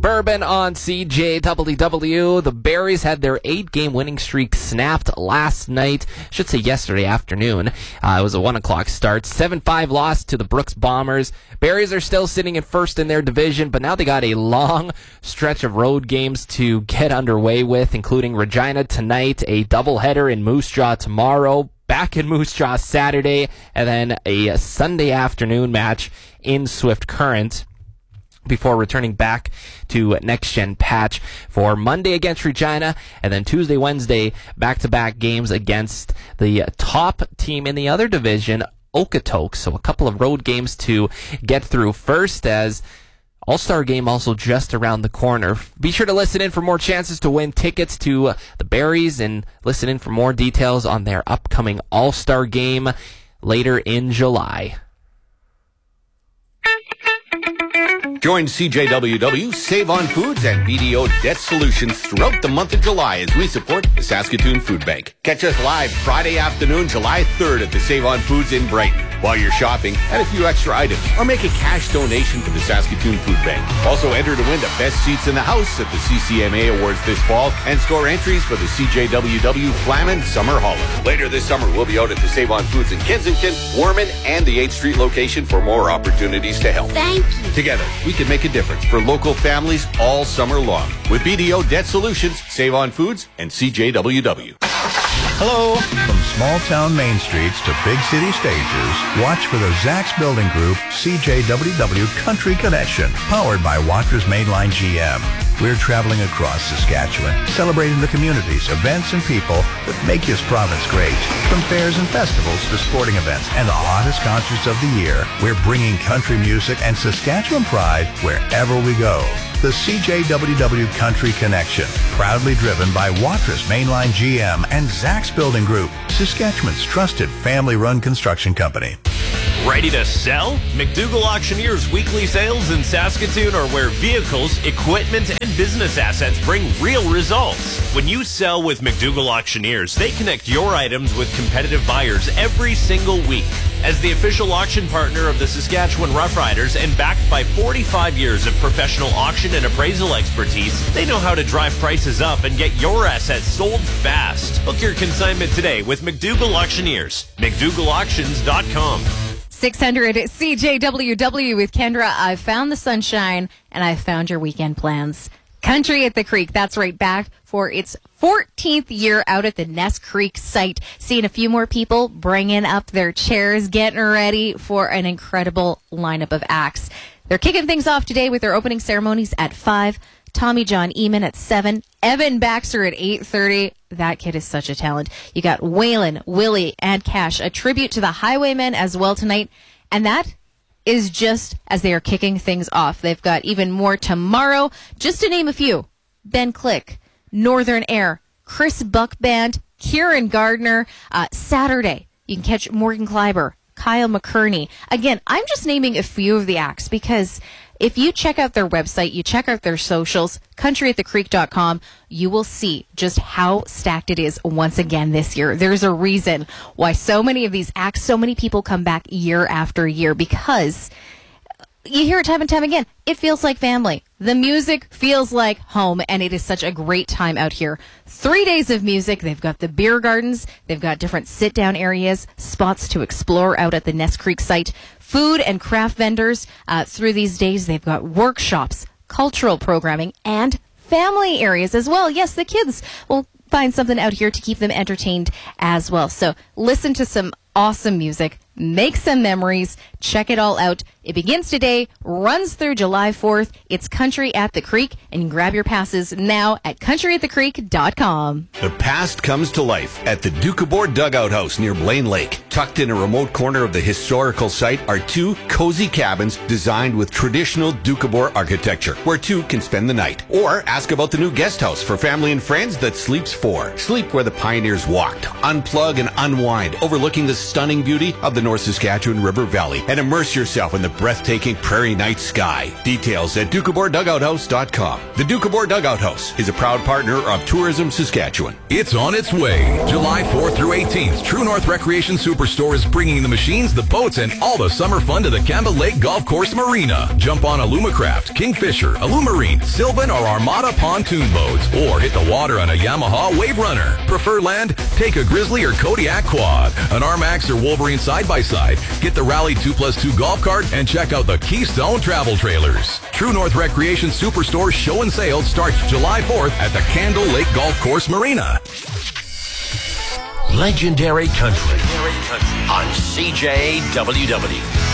Bourbon on CJWW. The Berries had their 8-game winning streak snapped last night. I should say yesterday afternoon. It was a 1 o'clock start. 7-5 loss to the Brooks Bombers. Berries are still sitting in first in their division, but now they got a long stretch of road games to get underway with, including Regina tonight, a doubleheader in Moose Jaw tomorrow, back in Moose Jaw Saturday, and then a Sunday afternoon match in Swift Current before returning back to Next Gen Patch for Monday against Regina, and then Tuesday, Wednesday, back-to-back games against the top team in the other division, Okotoks. So a couple of road games to get through first, as All-Star Game also just around the corner. Be sure to listen in for more chances to win tickets to the Berries, and listen in for more details on their upcoming All-Star Game later in July. Join CJWW, Save on Foods, and BDO Debt Solutions throughout the month of July as we support the Saskatoon Food Bank. Catch us live Friday afternoon, July 3rd at the Save on Foods in Brighton. While you're shopping, add a few extra items or make a cash donation to the Saskatoon Food Bank. Also enter to win the best seats in the house at the CCMA Awards this fall and score entries for the CJWW Flamin Summer Holiday. Later this summer, we'll be out at the Save on Foods in Kensington, Warman, and the 8th Street location for more opportunities to help. Thank you. Together, we can make a difference for local families all summer long with BDO Debt Solutions, Save on Foods, and CJWW. Hello. From small-town main streets to big city stages, watch for the Zacks Building Group CJWW Country Connection, powered by Watra's Mainline GM. We're traveling across Saskatchewan, celebrating the communities, events, and people that make this province great. From fairs and festivals to sporting events and the hottest concerts of the year, we're bringing country music and Saskatchewan pride wherever we go. The CJWW Country Connection, proudly driven by Watra's Mainline GM and Zacks Building Group, Saskatchewan's trusted family-run construction company. Ready to sell? McDougall Auctioneers weekly sales in Saskatoon are where vehicles, equipment, and business assets bring real results. When you sell with McDougall Auctioneers, they connect your items with competitive buyers every single week. As the official auction partner of the Saskatchewan Roughriders and backed by 45 years of professional auction and appraisal expertise, they know how to drive prices up and get your assets sold fast. Book your consignment today with McDougall Auctioneers. McDougallAuctions.com. 600 CJWW with Kendra. I've found the sunshine and I've found your weekend plans. Country at the Creek, that's right, back for its 14th year out at the Ness Creek site. Seeing a few more people bringing up their chairs, getting ready for an incredible lineup of acts. They're kicking things off today with their opening ceremonies at 5. Tommy John Eamon at 7. Evan Baxter at 8:30. That kid is such a talent. You got Waylon, Willie, and Cash. A tribute to the Highwaymen as well tonight. And that is just as they are kicking things off. They've got even more tomorrow. Just to name a few. Ben Click, Northern Air, Chris Buck Band, Kieran Gardner. Saturday, you can catch Morgan Kleiber, Kyle McCurney. Again, I'm just naming a few of the acts because if you check out their website, you check out their socials, countryatthecreek.com, you will see just how stacked it is once again this year. There's a reason why so many of these acts, so many people come back year after year, because you hear it time and time again. It feels like family. The music feels like home, and it is such a great time out here. 3 days of music. They've got the beer gardens. They've got different sit-down areas, spots to explore out at the Ness Creek site. Food and craft vendors through these days. They've got workshops, cultural programming, and family areas as well. Yes, the kids will find something out here to keep them entertained as well. So listen to some awesome music. Make some memories. Check it all out. It begins today, runs through July 4th. It's Country at the Creek, and you can grab your passes now at countryatthecreek.com. The past comes to life at the Doukhobor Dugout House near Blaine Lake. Tucked in a remote corner of the historical site are 2 cozy cabins designed with traditional Doukhobor architecture, where 2 can spend the night. Or ask about the new guest house for family and friends that sleeps 4. Sleep where the pioneers walked. Unplug and unwind, overlooking the stunning beauty of the North Saskatchewan River Valley, and immerse yourself in the breathtaking prairie night sky. Details at DukeaborDugoutHouse.com. The Doukhobor Dugout House is a proud partner of Tourism Saskatchewan. It's on its way. July 4th through 18th, True North Recreation Superstore is bringing the machines, the boats, and all the summer fun to the Campbell Lake Golf Course Marina. Jump on Alumacraft, Kingfisher, Alumarine, Sylvan, or Armada pontoon boats, or hit the water on a Yamaha Wave Runner. Prefer land? Take a Grizzly or Kodiak Quad, an RMAX or Wolverine side-by-side. Get the Rally 2+2 golf cart and check out the Keystone Travel Trailers. True North Recreation Superstore show and sale starts July 4th at the Candle Lake Golf Course Marina. Legendary Country on CJWW.